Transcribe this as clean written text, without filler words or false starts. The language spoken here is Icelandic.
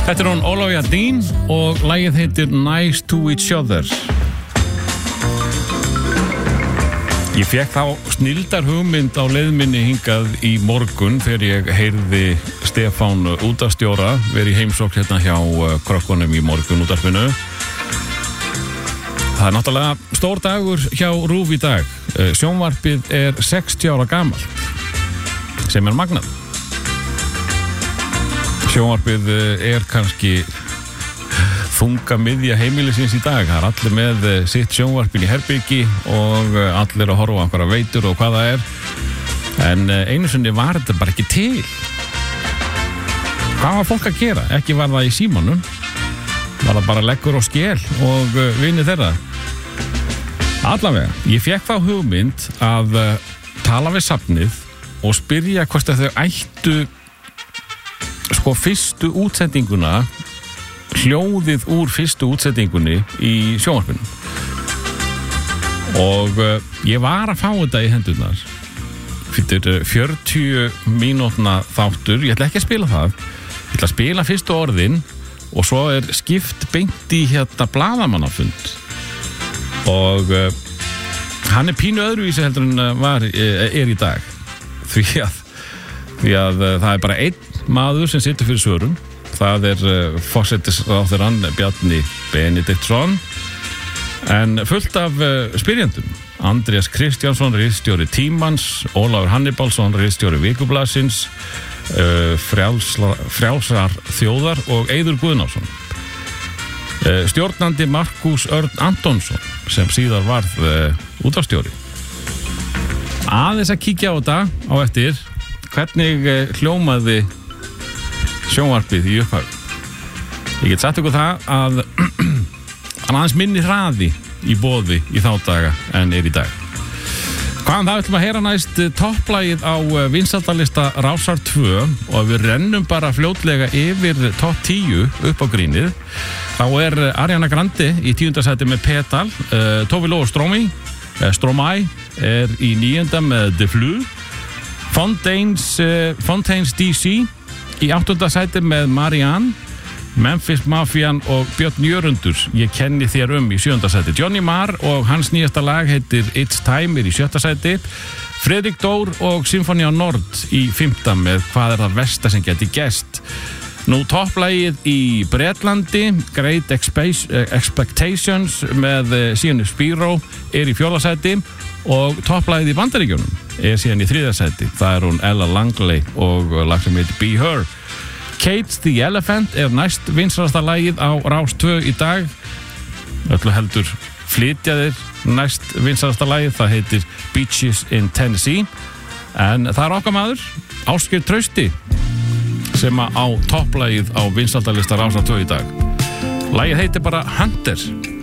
Þetta hún Ólafía Dean og lagið heitir Nice to Each Other. Ég fekk þá snildar hugmynd á leiðminni hingað í morgun þegar ég heyrði Stefán útvarpsstjóra verið í heimsókn hérna hjá krökkunum í morgun útvarpinu. Það er náttúrulega stór dagur hjá RÚV í dag. Sjónvarpið er 60 ára gamalt, sem er magnað. Sjónvarpið er kannski þunga miðja heimilisins í dag. Það er allir með sitt sjónvarpin í herbyggi og allir að horfa á einhverja veitur og hvað það er. En einu sinni var þetta bara ekki til. Hvað var fólk að gera? Ekki var það í símanum. Var það bara leggur og skel og vinir þeirra. Allavega, ég fekk þá hugmynd að tala við safnið og spyrja hvort að þau ættu fyrstu útsendinguna, hljóðið úr fyrstu útsendingunni í sjónvarpinu. Og ég var að fá þetta í hendurnar fyrir 40 mínútna þáttur. Ég ætla ekki að spila það. Ég ætla að spila fyrstu orðin og svo er skipt beint í blaðamannafund. Og hann er pínu öðruvísi heldur en er í dag. Því að það er bara einn maður sem situr fyrir svörum. Það er forsætisráðherrann Bjarni Benediktsson, en fullt af spyrjendum. Andrés Kristjánsson, ritstjóri Tímans, Ólafur Hannibalsson, ritstjóri Vikublaðsins, Frjálsar þjóðar og Eiður Guðnason. Stjórnandi Markús Örn Antonsson, sem síðar varð útvarpsstjóri. Aðeins að kíkja á þetta á eftir hvernig hljómaði sjónvarpið í upphafi. Ég get sagt ykkur það að hann aðeins minni hraði í boði í þá daga en er í dag. Hvaðan það ætlum að heyra næst topplagið á vinsældarlista Rásar 2 og við rennum bara fljótlega yfir topp 10 upp á grínið. Þá er Ariana Grande í 10. sæti með Pedal, Tove Lo Stromae er í 9. með The Flu, Fontaines DC í 8. sæti með Marianne, Memphis Mafian og Björn Jörundur, Ég kenni þér í 7. sæti. Johnny Marr og hans nýjasta lag heitir It's Time í 7. sæti. Fredrik Dór og Symphony Nord í 5. með Hvað er það versta sem geti gerst. Nú topplagið í Bretlandi, Great Expectations með Sienna Spiro er í 4. sæti og topplagið í Bandaríkjunum er síðan í 3. sæti. Það er hún Ella Langley og lag sem heitir Be Her. Cage the Elephant er næst vinsælasta lagið á Rás 2 í dag. Öllu heldur flytja þeir næst vinsælasta lagið. Það heitir Beaches in Tennessee. En það er okkar maður, Ásgeir Trausti, sem á topplagið á vinsældarlista Rásar 2 í dag. Lagið heitir bara Hunter.